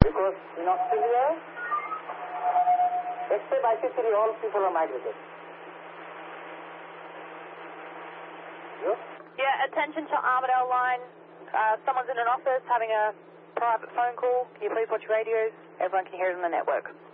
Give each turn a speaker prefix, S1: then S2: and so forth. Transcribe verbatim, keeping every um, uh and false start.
S1: Because in Australia, except I C three, all people are migrated. You?
S2: Yeah, attention to Armadale line. Uh, someone's in an office having a private phone call. Can you please watch your radios? Everyone can hear it on the network.